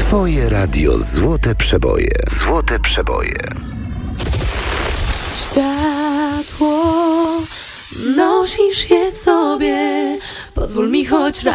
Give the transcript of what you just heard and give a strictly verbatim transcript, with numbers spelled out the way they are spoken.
Twoje radio Złote Przeboje. Złote Przeboje. Światło, nosisz je w sobie. Pozwól mi choć raz